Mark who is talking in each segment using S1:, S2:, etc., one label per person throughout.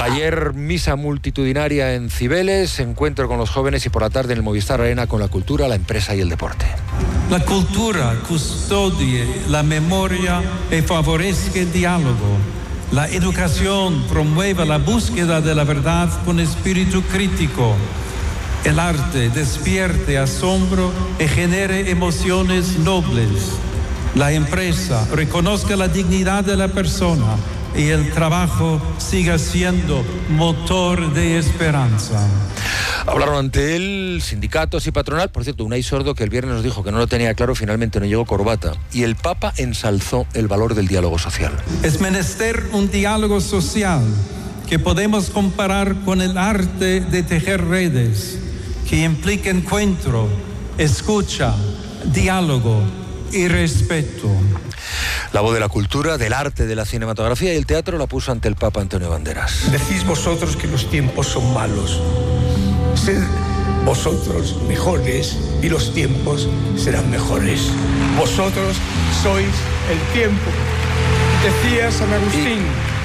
S1: Ayer misa multitudinaria en Cibeles, encuentro con los jóvenes y por la tarde en el Movistar Arena con la cultura, la empresa y el deporte.
S2: La cultura custodie la memoria y favorezca el diálogo. La educación promueve la búsqueda de la verdad con espíritu crítico. El arte despierte asombro y genere emociones nobles. La empresa reconozca la dignidad de la persona y el trabajo siga siendo motor de esperanza.
S1: Hablaron ante él sindicatos y patronal. Por cierto, Unai Sordo, que el viernes nos dijo que no lo tenía claro, finalmente no llegó corbata. Y el Papa ensalzó el valor del diálogo social.
S2: Es menester un diálogo social que podemos comparar con el arte de tejer redes, que implica encuentro, escucha, diálogo y respeto.
S1: La voz de la cultura, del arte, de la cinematografía y el teatro la puso ante el Papa Antonio Banderas.
S3: Decís vosotros que los tiempos son malos. Sed vosotros mejores y los tiempos serán mejores. Vosotros sois el tiempo, decía San Agustín.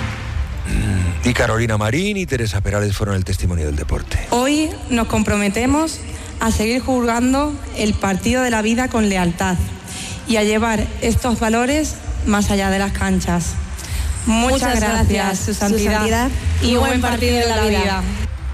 S1: Y Carolina Marín y Teresa Perales fueron el testimonio del deporte.
S4: Hoy nos comprometemos a seguir jugando el partido de la vida con lealtad y a llevar estos valores más allá de las canchas. Muchas gracias, Su Santidad, y buen partido de la vida.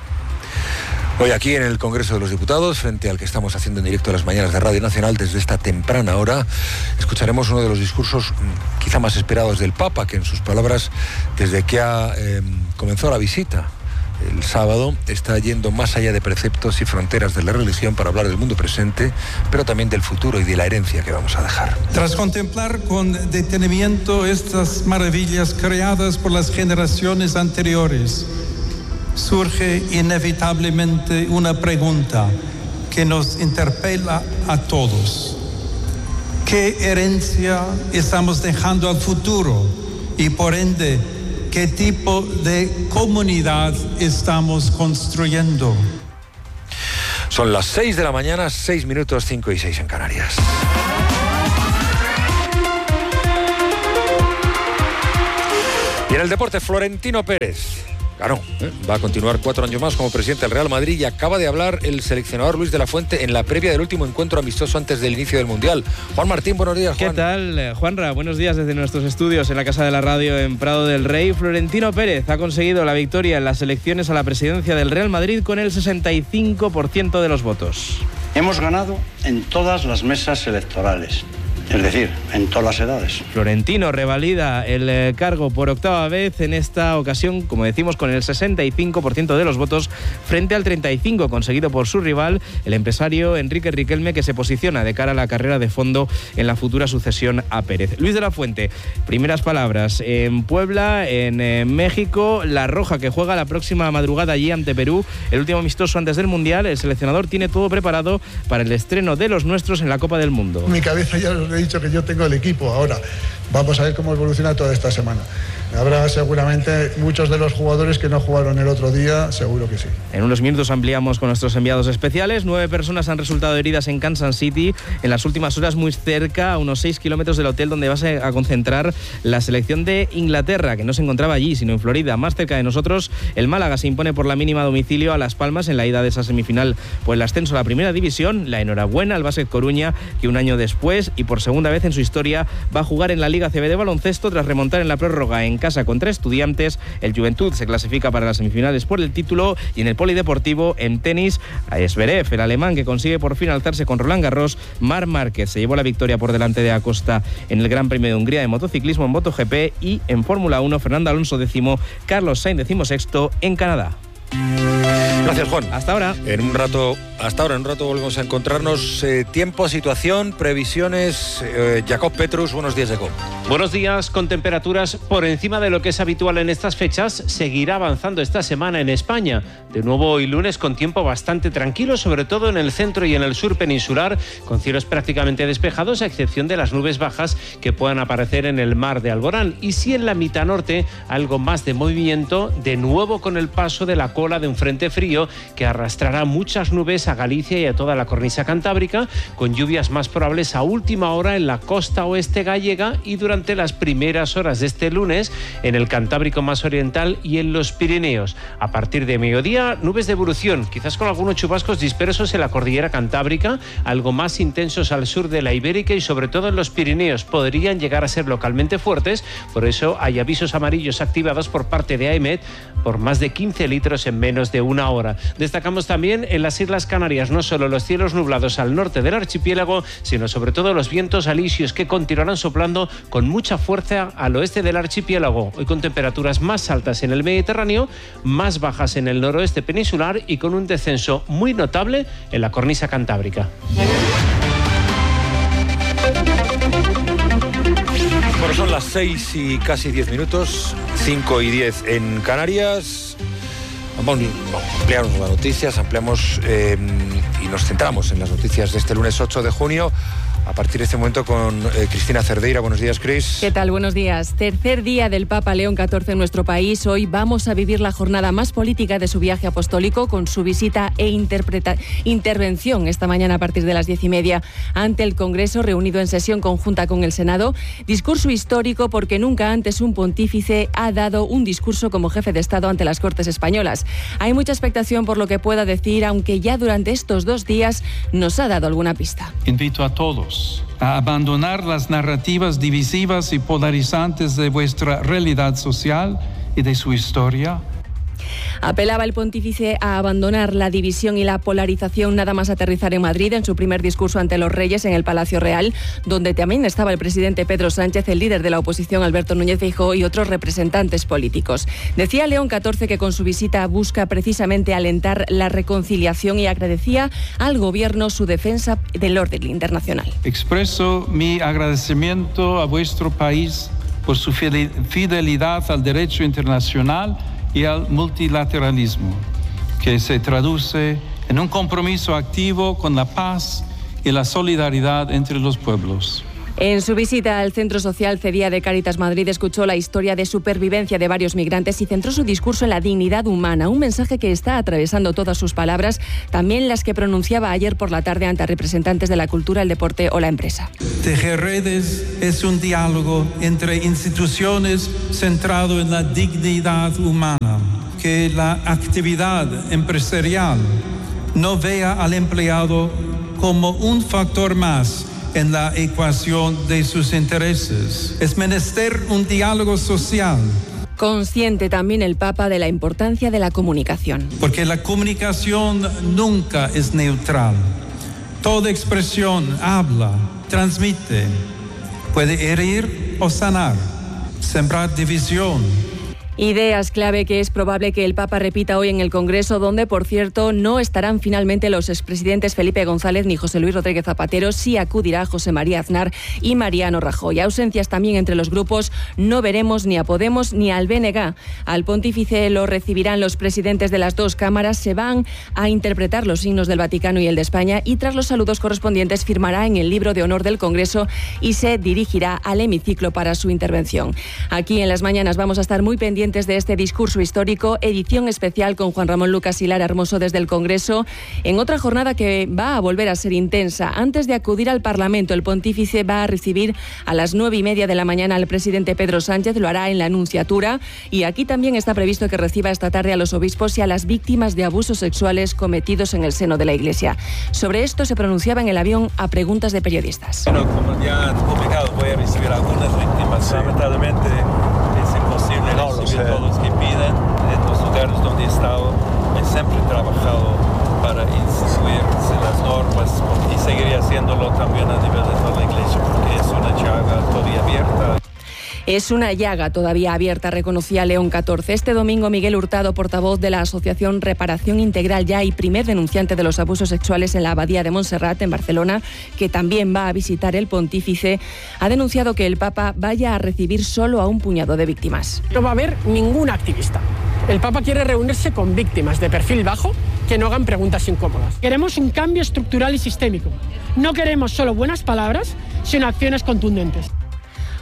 S1: Hoy aquí en el Congreso de los Diputados, frente al que estamos haciendo en directo las mañanas de Radio Nacional desde esta temprana hora, escucharemos uno de los discursos quizá más esperados del Papa, que en sus palabras, desde que comenzó la visita el sábado, está yendo más allá de preceptos y fronteras de la religión para hablar del mundo presente, pero también del futuro y de la herencia que vamos a dejar.
S2: Tras contemplar con detenimiento estas maravillas creadas por las generaciones anteriores, surge inevitablemente una pregunta que nos interpela a todos. ¿Qué herencia estamos dejando al futuro? Y por ende, ¿qué tipo de comunidad estamos construyendo?
S1: Son las 6 de la mañana, 6 minutos, 5 y 6 en Canarias. Y en el deporte, Florentino Pérez ganó, va a continuar 4 años más como presidente del Real Madrid y acaba de hablar el seleccionador Luis de la Fuente en la previa del último encuentro amistoso antes del inicio del Mundial. Juan Martín, buenos días, Juan.
S5: ¿Qué tal, Juanra? Buenos días desde nuestros estudios en la Casa de la Radio en Prado del Rey. Florentino Pérez ha conseguido la victoria en las elecciones a la presidencia del Real Madrid con el 65% de los votos.
S6: Hemos ganado en todas las mesas electorales. Es decir, en todas las edades.
S5: Florentino revalida el cargo por octava vez, en esta ocasión, como decimos, con el 65% de los votos frente al 35% conseguido por su rival, el empresario Enrique Riquelme, que se posiciona de cara a la carrera de fondo en la futura sucesión a Pérez. Luis de la Fuente, primeras palabras en Puebla, en México, La Roja, que juega la próxima madrugada allí ante Perú, el último amistoso antes del Mundial. El seleccionador tiene todo preparado para el estreno de los nuestros en la Copa del Mundo.
S7: Mi cabeza ya he dicho que yo tengo el equipo. Ahora vamos a ver cómo evoluciona toda esta semana. Habrá seguramente muchos de los jugadores que no jugaron el otro día, seguro que sí.
S5: En unos minutos ampliamos con nuestros enviados especiales. 9 personas han resultado heridas en Kansas City en las últimas horas, muy cerca, a unos 6 kilómetros del hotel donde va a concentrar la selección de Inglaterra, que no se encontraba allí, sino en Florida. Más cerca de nosotros, el Málaga se impone por la mínima a domicilio a Las Palmas en la ida de esa semifinal por el ascenso a la primera división. La enhorabuena al Básquet Coruña, que un año después y por segunda vez en su historia va a jugar en la Liga CB de baloncesto tras remontar en la prórroga en casa contra Estudiantes. El Juventud se clasifica para las semifinales por el título, y en el polideportivo, en tenis, Zverev, el alemán, que consigue por fin alzarse con Roland Garros. Marc Márquez se llevó la victoria por delante de Acosta en el Gran Premio de Hungría de motociclismo en MotoGP, y en Fórmula 1, Fernando Alonso 10º, Carlos Sainz 16º en Canadá.
S1: Gracias, Juan.
S5: Hasta ahora.
S1: En un rato volvemos a encontrarnos. Tiempo, situación, previsiones. Jacob Petrus, buenos días, Jacob.
S8: Buenos días. Con temperaturas por encima de lo que es habitual en estas fechas, seguirá avanzando esta semana en España. De nuevo hoy lunes con tiempo bastante tranquilo, sobre todo en el centro y en el sur peninsular, con cielos prácticamente despejados, a excepción de las nubes bajas que puedan aparecer en el mar de Alborán. Y sí, en la mitad norte, algo más de movimiento, de nuevo con el paso de la cola de un frente frío frío que arrastrará muchas nubes a Galicia y a toda la cornisa cantábrica, con lluvias más probables a última hora en la costa oeste gallega y durante las primeras horas de este lunes en el Cantábrico más oriental y en los Pirineos. A partir de mediodía, nubes de evolución, quizás con algunos chubascos dispersos en la cordillera cantábrica, algo más intensos al sur de la Ibérica y sobre todo en los Pirineos. Podrían llegar a ser localmente fuertes, por eso hay avisos amarillos activados por parte de AEMET por más de 15 litros en menos de una hora. Destacamos también en las Islas Canarias no solo los cielos nublados al norte del archipiélago, sino sobre todo los vientos alisios que continuarán soplando con mucha fuerza al oeste del archipiélago, hoy con temperaturas más altas en el Mediterráneo, más bajas en el noroeste peninsular y con un descenso muy notable en la cornisa cantábrica.
S1: Bueno, son las 6 y casi 10 minutos, 5 y 10 en Canarias. Vamos a ampliarnos las noticias, ampliamos y nos centramos en las noticias de este lunes 8 de junio. A partir de este momento con Cristina Cerdeira. Buenos días, Cris.
S9: ¿Qué tal? Buenos días. Tercer día del Papa León XIV en nuestro país. Hoy vamos a vivir la jornada más política de su viaje apostólico con su visita e intervención esta mañana a partir de las 10:30 ante el Congreso, reunido en sesión conjunta con el Senado. Discurso histórico porque nunca antes un pontífice ha dado un discurso como jefe de Estado ante las Cortes españolas. Hay mucha expectación por lo que pueda decir, aunque ya durante estos 2 días nos ha dado alguna pista.
S2: Invito a todos a abandonar las narrativas divisivas y polarizantes de vuestra realidad social y de su historia.
S9: Apelaba el pontífice a abandonar la división y la polarización nada más aterrizar en Madrid en su primer discurso ante los Reyes en el Palacio Real, donde también estaba el presidente Pedro Sánchez, el líder de la oposición Alberto Núñez Feijóo y otros representantes políticos. Decía León XIV que con su visita busca precisamente alentar la reconciliación y agradecía al gobierno su defensa del orden internacional.
S2: Expreso mi agradecimiento a vuestro país por su fidelidad al derecho internacional y al multilateralismo, que se traduce en un compromiso activo con la paz y la solidaridad entre los pueblos.
S9: En su visita al Centro Social Cedía de Cáritas Madrid escuchó la historia de supervivencia de varios migrantes y centró su discurso en la dignidad humana, un mensaje que está atravesando todas sus palabras, también las que pronunciaba ayer por la tarde ante representantes de la cultura, el deporte o la empresa.
S2: Tejer redes es un diálogo entre instituciones centrado en la dignidad humana, que la actividad empresarial no vea al empleado como un factor más en la ecuación de sus intereses. Es menester un diálogo social.
S9: Consciente también el Papa de la importancia de la comunicación.
S2: Porque la comunicación nunca es neutral. Toda expresión habla, transmite, puede herir o sanar, sembrar división.
S9: Ideas clave que es probable que el Papa repita hoy en el Congreso, donde, por cierto, no estarán finalmente los expresidentes Felipe González ni José Luis Rodríguez Zapatero. Sí acudirá José María Aznar y Mariano Rajoy. Ausencias también entre los grupos. No veremos ni a Podemos ni al BNG. Al pontífice lo recibirán los presidentes de las 2 cámaras. Se van a interpretar los signos del Vaticano y el de España y tras los saludos correspondientes firmará en el libro de honor del Congreso y se dirigirá al hemiciclo para su intervención. Aquí en Las Mañanas vamos a estar muy pendientes de este discurso histórico, edición especial con Juan Ramón Lucas y Lara Hermoso desde el Congreso, en otra jornada que va a volver a ser intensa. Antes de acudir al Parlamento, el pontífice va a recibir a las 9:30 de la mañana al presidente Pedro Sánchez, lo hará en la Nunciatura, y aquí también está previsto que reciba esta tarde a los obispos y a las víctimas de abusos sexuales cometidos en el seno de la Iglesia. Sobre esto se pronunciaba en el avión a preguntas de periodistas.
S10: Bueno, como ya han publicado, voy a recibir algunas víctimas. Lamentablemente es imposible recibir todos los que piden. En los lugares donde he estado, he siempre trabajado para instituirse las normas y seguiré haciéndolo también a nivel de toda la Iglesia, porque es una llaga todavía abierta.
S9: Es una llaga todavía abierta, reconocía León XIV. Este domingo, Miguel Hurtado, portavoz de la Asociación Reparación Integral Ya y primer denunciante de los abusos sexuales en la Abadía de Montserrat, en Barcelona, que también va a visitar el pontífice, ha denunciado que el Papa vaya a recibir solo a un puñado de víctimas.
S11: No va a haber ningún activista. El Papa quiere reunirse con víctimas de perfil bajo que no hagan preguntas incómodas. Queremos un cambio estructural y sistémico. No queremos solo buenas palabras, sino acciones contundentes.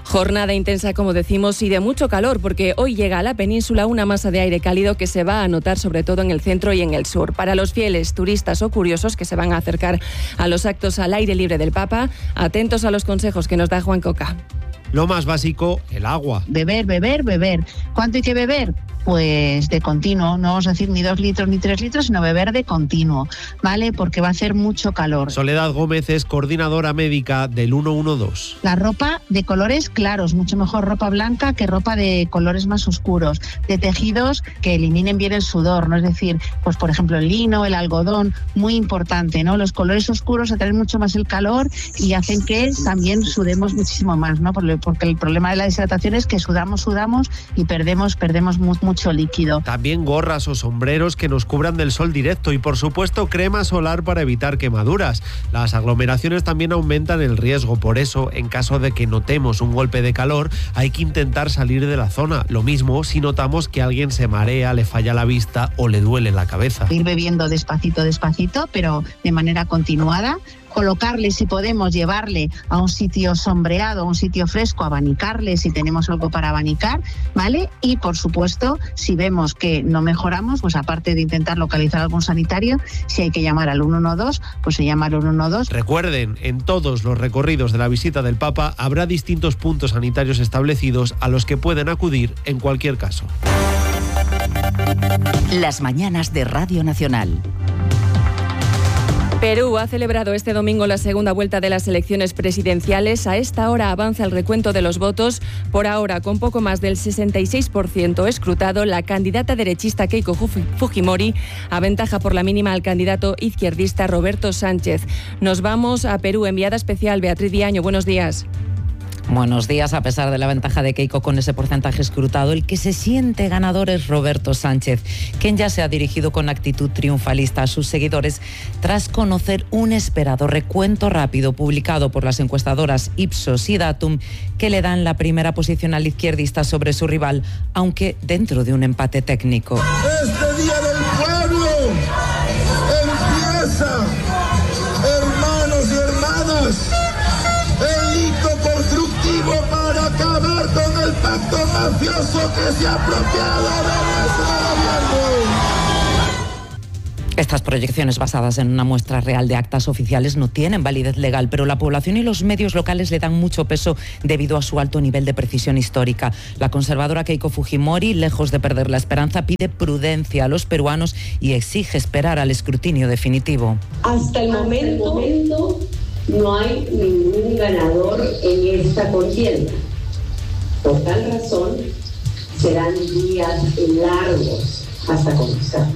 S9: Jornada intensa, como decimos, y de mucho calor, porque hoy llega a la península una masa de aire cálido que se va a notar sobre todo en el centro y en el sur. Para los fieles, turistas o curiosos que se van a acercar a los actos al aire libre del Papa, atentos a los consejos que nos da Juan Coca.
S12: Lo más básico, el agua.
S13: Beber, beber, beber. ¿Cuánto hay que beber? Pues de continuo, no vamos a decir ni 2 litros ni 3 litros, sino beber de continuo, ¿vale? Porque va a hacer mucho calor.
S12: Soledad Gómez es coordinadora médica del 112.
S13: La ropa de colores claros, mucho mejor ropa blanca que ropa de colores más oscuros, de tejidos que eliminen bien el sudor, ¿no? Es decir, pues por ejemplo el lino, el algodón, muy importante, ¿no? Los colores oscuros atraen mucho más el calor y hacen que también sudemos muchísimo más, ¿no? Porque el problema de la deshidratación es que sudamos y perdemos mucho líquido.
S12: También gorras o sombreros que nos cubran del sol directo y por supuesto crema solar para evitar quemaduras. Las aglomeraciones también aumentan el riesgo, por eso en caso de que notemos un golpe de calor hay que intentar salir de la zona. Lo mismo si notamos que alguien se marea, le falla la vista o le duele la cabeza.
S13: Ir bebiendo despacito, pero de manera continuada. Colocarle, si podemos, llevarle a un sitio sombreado, a un sitio fresco, abanicarle si tenemos algo para abanicar, ¿vale? Y por supuesto, si vemos que no mejoramos, pues aparte de intentar localizar a algún sanitario, si hay que llamar al 112, pues se llama al 112.
S12: Recuerden, en todos los recorridos de la visita del Papa habrá distintos puntos sanitarios establecidos a los que pueden acudir en cualquier caso.
S14: Las mañanas de Radio Nacional.
S9: Perú ha celebrado este domingo la segunda vuelta de las elecciones presidenciales. A esta hora avanza el recuento de los votos. Por ahora, con poco más del 66% escrutado, la candidata derechista Keiko Fujimori aventaja por la mínima al candidato izquierdista Roberto Sánchez. Nos vamos a Perú. Enviada especial Beatriz Diaño. Buenos días.
S15: Buenos días. A pesar de la ventaja de Keiko con ese porcentaje escrutado, el que se siente ganador es Roberto Sánchez, quien ya se ha dirigido con actitud triunfalista a sus seguidores tras conocer un esperado recuento rápido publicado por las encuestadoras Ipsos y Datum que le dan la primera posición al izquierdista sobre su rival, aunque dentro de un empate técnico.
S16: Este Día del Pueblo empieza, hermanos y hermanas, el hito constructivo para acabar con el pacto mafioso que se ha apropiado de nuestro gobierno.
S15: Estas proyecciones basadas en una muestra real de actas oficiales no tienen validez legal, pero la población y los medios locales le dan mucho peso debido a su alto nivel de precisión histórica. La conservadora Keiko Fujimori, lejos de perder la esperanza, pide prudencia a los peruanos y exige esperar al escrutinio definitivo.
S17: Hasta el momento no hay ningún ganador en esta contienda. Por tal razón, serán días largos hasta comenzar.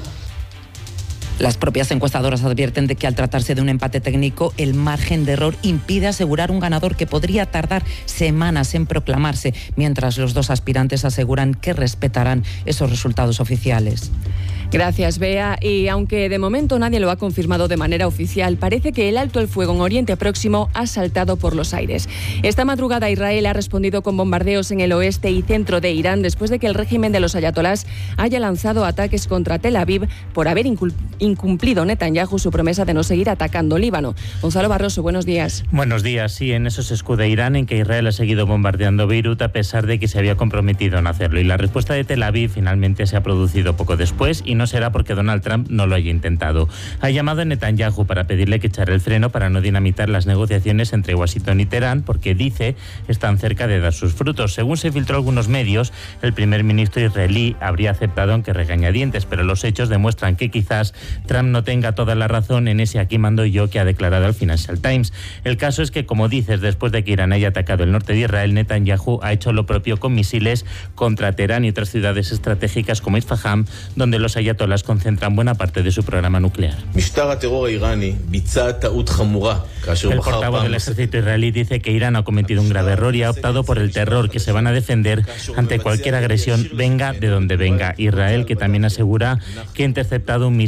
S15: Las propias encuestadoras advierten de que al tratarse de un empate técnico, el margen de error impide asegurar un ganador que podría tardar semanas en proclamarse, mientras los dos aspirantes aseguran que respetarán esos resultados oficiales.
S9: Gracias, Bea. Y aunque de momento nadie lo ha confirmado de manera oficial, parece que el alto el fuego en Oriente Próximo ha saltado por los aires. Esta madrugada Israel ha respondido con bombardeos en el oeste y centro de Irán después de que el régimen de los ayatolás haya lanzado ataques contra Tel Aviv por haber incumplido Netanyahu su promesa de no seguir atacando Líbano. Gonzalo Barroso, buenos días.
S18: Buenos días. Sí, en eso se escuda Irán, en que Israel ha seguido bombardeando Beirut a pesar de que se había comprometido en hacerlo. Y la respuesta de Tel Aviv finalmente se ha producido poco después y no será porque Donald Trump no lo haya intentado. Ha llamado a Netanyahu para pedirle que echara el freno para no dinamitar las negociaciones entre Washington y Teherán, porque dice están cerca de dar sus frutos. Según se filtró algunos medios, el primer ministro israelí habría aceptado aunque regañadientes, pero los hechos demuestran que quizás Trump no tenga toda la razón en ese aquí mando yo que ha declarado al Financial Times. El caso es que, como dices, después de que Irán haya atacado el norte de Israel, Netanyahu ha hecho lo propio con misiles contra Teherán y otras ciudades estratégicas como Isfahan, donde los ayatolás concentran buena parte de su programa nuclear. El portavoz del ejército israelí dice que Irán ha cometido un grave error y ha optado por el terror, que se van a defender ante cualquier agresión, venga de donde venga. Israel, que también asegura que ha interceptado un misil hace unos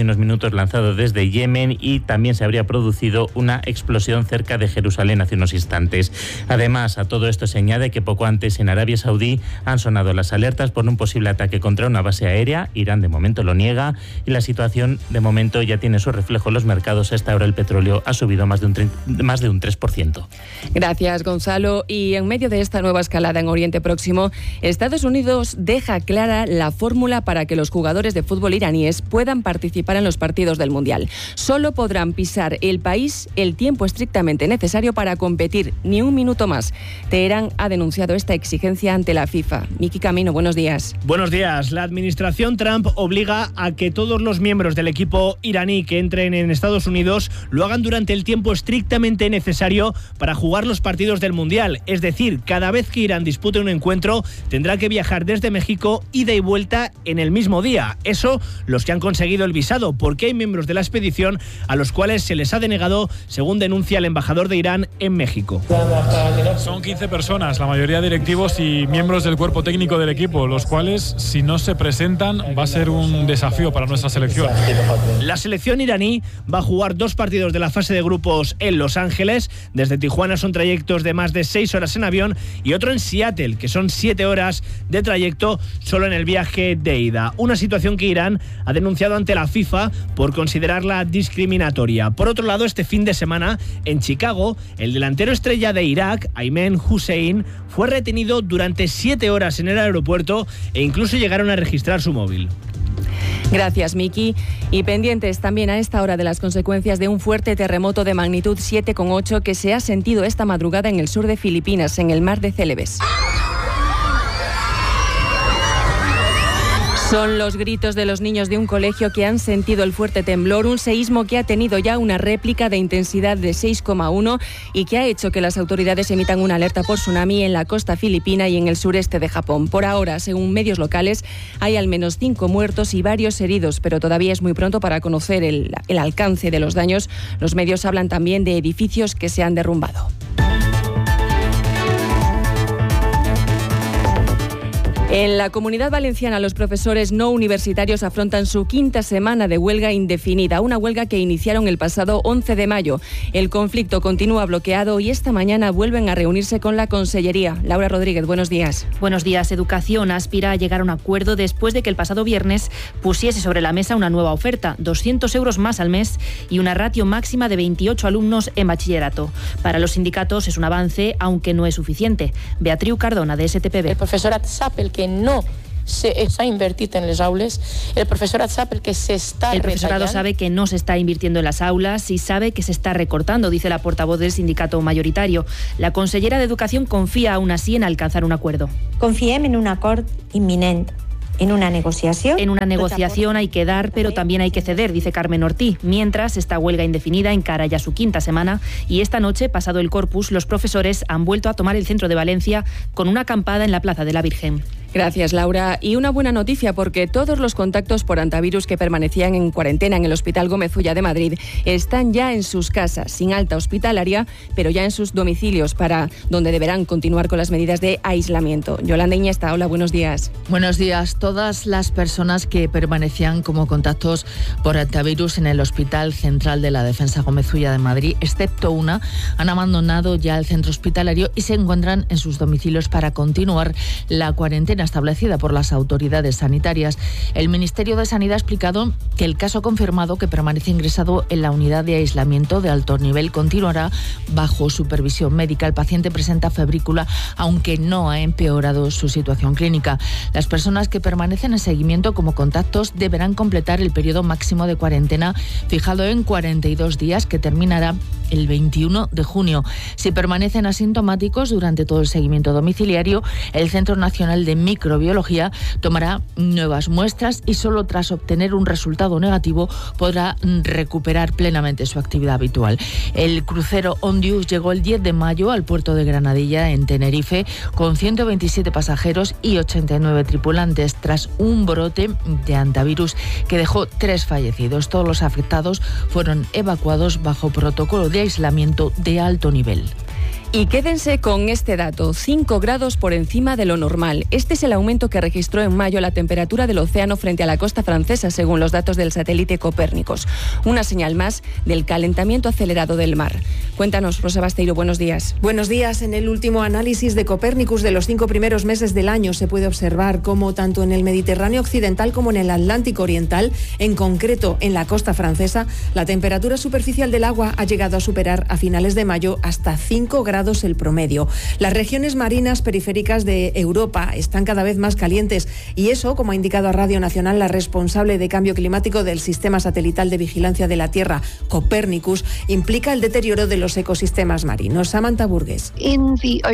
S18: unos minutos lanzado desde Yemen, y también se habría producido una explosión cerca de Jerusalén hace unos instantes. Además, a todo esto se añade que poco antes en Arabia Saudí han sonado las alertas por un posible ataque contra una base aérea. Irán de momento lo niega y la situación de momento ya tiene su reflejo en los mercados. A esta hora el petróleo ha subido más de un 3%.
S9: Gracias, Gonzalo. Y en medio de esta nueva escalada en Oriente Próximo, Estados Unidos deja clara la fórmula para que los jugadores de fútbol iraníes puedan participar en los partidos del Mundial. Solo podrán pisar el país el tiempo estrictamente necesario para competir, ni un minuto más. Teherán ha denunciado esta exigencia ante la FIFA. Miki Camino, buenos días.
S19: Buenos días. La administración Trump obliga a que todos los miembros del equipo iraní que entren en Estados Unidos lo hagan durante el tiempo estrictamente necesario para jugar los partidos del Mundial. Es decir, cada vez que Irán dispute un encuentro tendrá que viajar desde México ida y vuelta en el mismo día. Eso los que han conseguido el visado, porque hay miembros de la expedición a los cuales se les ha denegado, según denuncia el embajador de Irán en México.
S20: Son 15 personas, la mayoría directivos y miembros del cuerpo técnico del equipo, los cuales, si no se presentan, va a ser un desafío para nuestra selección.
S19: La selección iraní va a jugar 2 partidos de la fase de grupos en Los Ángeles. Desde Tijuana son trayectos de más de 6 horas en avión, y otro en Seattle, que son 7 horas de trayecto solo en el viaje de ida. Una situación que Irán ha denunciado ante la FIFA por considerarla discriminatoria. Por otro lado, este fin de semana, en Chicago, el delantero estrella de Irak, Ayman Hussein, fue retenido durante 7 horas en el aeropuerto e incluso llegaron a registrar su móvil.
S9: Gracias, Miki. Y pendientes también a esta hora de las consecuencias de un fuerte terremoto de magnitud 7,8 que se ha sentido esta madrugada en el sur de Filipinas, en el mar de Celebes. Son los gritos de los niños de un colegio que han sentido el fuerte temblor, un seísmo que ha tenido ya una réplica de intensidad de 6,1 y que ha hecho que las autoridades emitan una alerta por tsunami en la costa filipina y en el sureste de Japón. Por ahora, según medios locales, hay al menos 5 muertos y varios heridos, pero todavía es muy pronto para conocer el alcance de los daños. Los medios hablan también de edificios que se han derrumbado. En la Comunidad Valenciana, los profesores no universitarios afrontan su 5ª semana de huelga indefinida, una huelga que iniciaron el pasado 11 de mayo. El conflicto continúa bloqueado y esta mañana vuelven a reunirse con la Consellería. Laura Rodríguez, buenos días.
S21: Buenos días. Educación aspira a llegar a un acuerdo después de que el pasado viernes pusiese sobre la mesa una nueva oferta, 200 euros más al mes y una ratio máxima de 28 alumnos en bachillerato. Para los sindicatos es un avance, aunque no es suficiente. Beatriu Cardona, de STPB.
S22: El profesorat sap el que no s'ha invertit en les aules, el profesorat sap el que s'està
S21: El profesorado sabe que no se está invirtiendo en las aulas y sabe que se está recortando, dice la portavoz del sindicato mayoritario. La consellera de Educación confía aún así en alcanzar un acuerdo.
S23: Confiem en un acord imminent. En una negociación.
S21: En una negociación hay que dar, pero también hay que ceder, dice Carmen Ortí. Mientras, esta huelga indefinida encara ya su 5ª semana y esta noche, pasado el Corpus, los profesores han vuelto a tomar el centro de Valencia con una acampada en la Plaza de la Virgen.
S9: Gracias, Laura. Y una buena noticia, porque todos los contactos por hantavirus que permanecían en cuarentena en el Hospital Gómez Ulla de Madrid están ya en sus casas, sin alta hospitalaria, pero ya en sus domicilios, para donde deberán continuar con las medidas de aislamiento. Yolanda Iñesta, hola, buenos días.
S24: Buenos días. Todas las personas que permanecían como contactos por hantavirus en el Hospital Central de la Defensa Gómez Ulla de Madrid, excepto una, han abandonado ya el centro hospitalario y se encuentran en sus domicilios para continuar la cuarentena establecida por las autoridades sanitarias. El Ministerio de Sanidad ha explicado que el caso confirmado, que permanece ingresado en la unidad de aislamiento de alto nivel, continuará bajo supervisión médica. El paciente presenta febrícula, aunque no ha empeorado su situación clínica. Las personas que permanecen en seguimiento como contactos deberán completar el periodo máximo de cuarentena fijado en 42 días, que terminará el 21 de junio. Si permanecen asintomáticos durante todo el seguimiento domiciliario, el Centro Nacional de Microbiología tomará nuevas muestras y solo tras obtener un resultado negativo podrá recuperar plenamente su actividad habitual. El crucero Ondius llegó el 10 de mayo al puerto de Granadilla, en Tenerife, con 127 pasajeros y 89 tripulantes, tras un brote de hantavirus que dejó 3 fallecidos. Todos los afectados fueron evacuados bajo protocolo de aislamiento de alto nivel.
S9: Y quédense con este dato, 5 grados por encima de lo normal. Este es el aumento que registró en mayo la temperatura del océano frente a la costa francesa, según los datos del satélite Copérnicus. Una señal más del calentamiento acelerado del mar. Cuéntanos, Rosa Basteiro, buenos días.
S3: Buenos días. En el último análisis de Copérnicus de los 5 primeros meses del año se puede observar cómo tanto en el Mediterráneo occidental como en el Atlántico oriental, en concreto en la costa francesa, la temperatura superficial del agua ha llegado a superar a finales de mayo hasta 5 grados el promedio. Las regiones marinas periféricas de Europa están cada vez más calientes y eso, como ha indicado a Radio Nacional la responsable de cambio climático del Sistema Satelital de Vigilancia de la Tierra, Copérnicus, implica el deterioro de los ecosistemas marinos. Samantha Burgues.
S4: En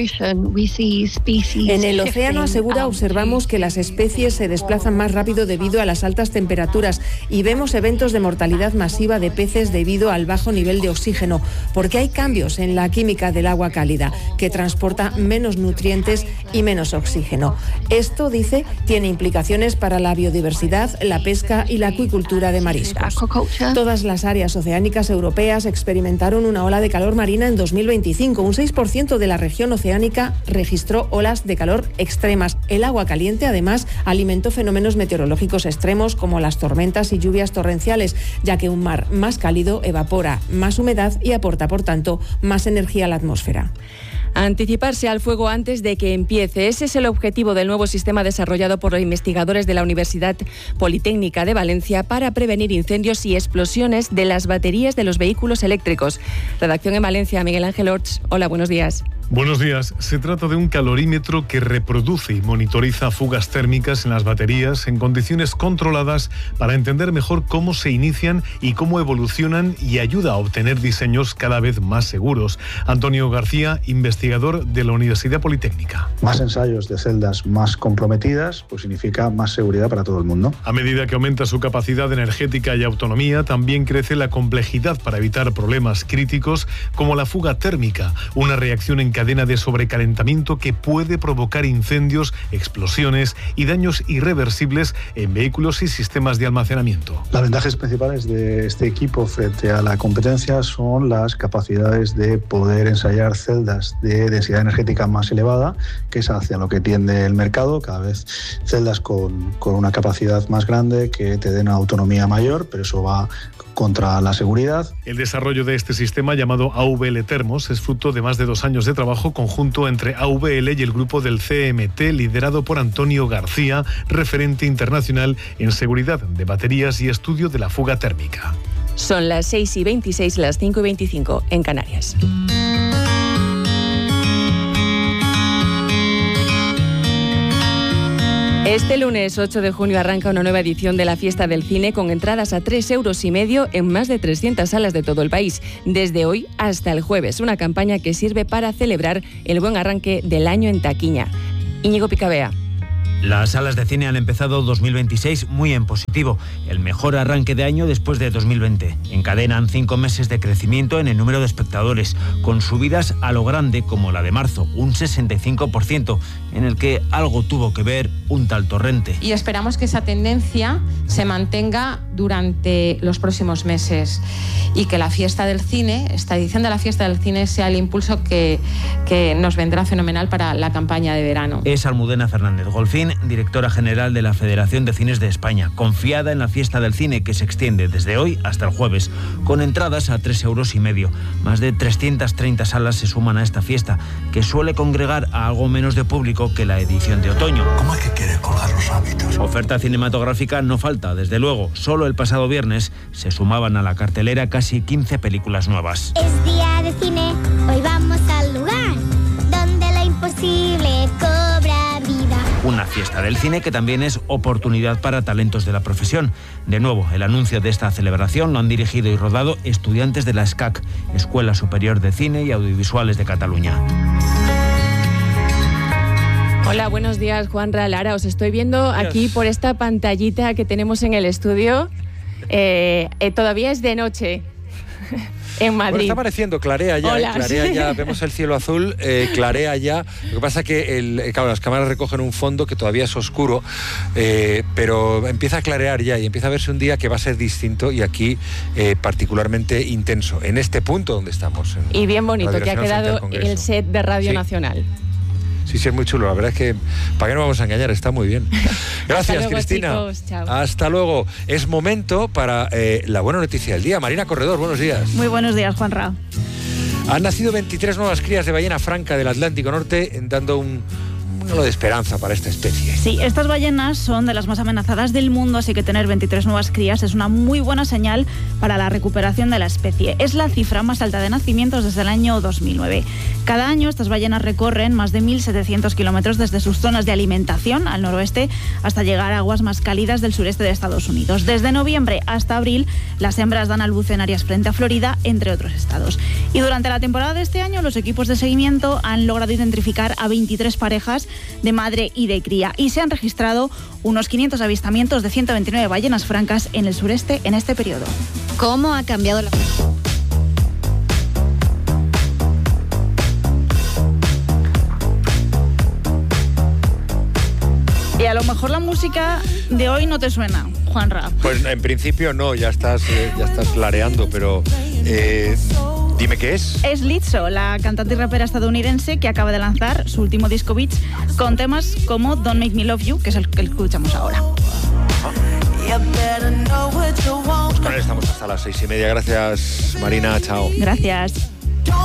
S3: el océano, asegura, observamos que las especies se desplazan más rápido debido a las altas temperaturas y vemos eventos de mortalidad masiva de peces debido al bajo nivel de oxígeno, porque hay cambios en la química del agua cálida, que transporta menos nutrientes y menos oxígeno. Esto, dice, tiene implicaciones para la biodiversidad, la pesca y la acuicultura de mariscos. Todas las áreas oceánicas europeas experimentaron una ola de calor marina en 2025. Un 6% de la región oceánica registró olas de calor extremas. El agua caliente, además, alimentó fenómenos meteorológicos extremos como las tormentas y lluvias torrenciales, ya que un mar más cálido evapora más humedad y aporta, por tanto, más energía a la atmósfera.
S9: Anticiparse al fuego antes de que empiece. Ese es el objetivo del nuevo sistema desarrollado por los investigadores de la Universidad Politécnica de Valencia para prevenir incendios y explosiones de las baterías de los vehículos eléctricos. Redacción en Valencia, Miguel Ángel Orts. Hola, buenos días.
S6: Buenos días. Se trata de un calorímetro que reproduce y monitoriza fugas térmicas en las baterías en condiciones controladas para entender mejor cómo se inician y cómo evolucionan y ayuda a obtener diseños cada vez más seguros. Antonio García, investigador de la Universidad Politécnica.
S7: Más ensayos de celdas más comprometidas, pues significa más seguridad para todo el mundo.
S6: A medida que aumenta su capacidad energética y autonomía, también crece la complejidad para evitar problemas críticos como la fuga térmica, una reacción en cadena de sobrecalentamiento que puede provocar incendios, explosiones y daños irreversibles en vehículos y sistemas de almacenamiento.
S7: Las ventajas principales de este equipo frente a la competencia son las capacidades de poder ensayar celdas de densidad energética más elevada, que es hacia lo que tiende el mercado, cada vez celdas con una capacidad más grande que te den una autonomía mayor, pero eso va contra la seguridad.
S6: El desarrollo de este sistema llamado AVL Thermos es fruto de más de 2 años de trabajo conjunto entre AVL y el grupo del CMT, liderado por Antonio García, referente internacional en seguridad de baterías y estudio de la fuga térmica.
S9: Son las 6:26, las 5:25 en Canarias. Este lunes 8 de junio arranca una nueva edición de la Fiesta del Cine con entradas a 3,5 € en más de 300 salas de todo el país, desde hoy hasta el jueves. Una campaña que sirve para celebrar el buen arranque del año en taquilla. Íñigo Picabea.
S25: Las salas de cine han empezado 2026 muy en positivo, el mejor arranque de año después de 2020. Encadenan 5 meses de crecimiento en el número de espectadores, con subidas a lo grande como la de marzo, un 65%, en el que algo tuvo que ver un tal Torrente.
S22: Y esperamos que esa tendencia se mantenga durante los próximos meses y que la Fiesta del Cine, esta edición de la Fiesta del Cine, sea el impulso que nos vendrá fenomenal para la campaña de verano.
S25: Es Almudena Fernández Golfín, directora general de la Federación de Cines de España, confiada en la Fiesta del Cine que se extiende desde hoy hasta el jueves, con entradas a 3,5 €. Más de 330 salas se suman a esta fiesta, que suele congregar a algo menos de público que la edición de otoño.
S26: ¿Cómo es que quiere colgar los hábitos?
S25: Oferta cinematográfica no falta, desde luego. Solo el pasado viernes se sumaban a la cartelera casi 15 películas nuevas.
S27: Es día de cine, hoy vamos al lugar donde lo imposible cobra vida.
S25: Una fiesta del cine que también es oportunidad para talentos de la profesión. De nuevo, el anuncio de esta celebración lo han dirigido y rodado estudiantes de la ESCAC, Escuela Superior de Cine y Audiovisuales de Cataluña.
S9: Hola, buenos días, Juanra, Lara. Os estoy viendo aquí por esta pantallita que tenemos en el estudio. Todavía es de noche.
S22: En Madrid.
S1: Bueno, está amaneciendo, clarea ya, clarea ya, vemos el cielo azul, clarea ya. Lo que pasa es que claro, las cámaras recogen un fondo que todavía es oscuro, pero empieza a clarear ya y empieza a verse un día que va a ser distinto y aquí particularmente intenso, en este punto donde estamos.
S22: Y bien bonito que ha quedado el set de Radio Nacional.
S1: Sí, es muy chulo. La verdad es que, ¿para qué no vamos a engañar? Está muy bien. Gracias,
S22: Hasta luego,
S1: Cristina.
S22: Chicos. Chao.
S1: Hasta luego. Es momento para la buena noticia del día. Marina Corredor, buenos días.
S2: Muy buenos días, Juanra.
S1: Han nacido 23 nuevas crías de ballena franca del Atlántico Norte, dando un halo de esperanza para esta especie.
S2: Sí, estas ballenas son de las más amenazadas del mundo, así que tener 23 nuevas crías es una muy buena señal para la recuperación de la especie. Es la cifra más alta de nacimientos desde el año 2009. Cada año estas ballenas recorren más de 1.700 kilómetros desde sus zonas de alimentación al noroeste hasta llegar a aguas más cálidas del sureste de Estados Unidos. Desde noviembre hasta abril, las hembras dan a luz en áreas frente a Florida, entre otros estados. Y durante la temporada de este año, los equipos de seguimiento han logrado identificar a 23 parejas de madre y de cría, y se han registrado unos 500 avistamientos de 129 ballenas francas en el sureste en este periodo.
S21: ¿Cómo ha cambiado la...
S2: Y a lo mejor la música de hoy no te suena, Juanra.
S1: Pues en principio no, ya estás clareando, pero dime qué es.
S2: Es Lizzo, la cantante y rapera estadounidense que acaba de lanzar su último disco Beats con temas como Don't Make Me Love You, que es el que escuchamos ahora.
S1: Pues con él estamos hasta las 6:30. Gracias, Marina. Chao.
S2: Gracias.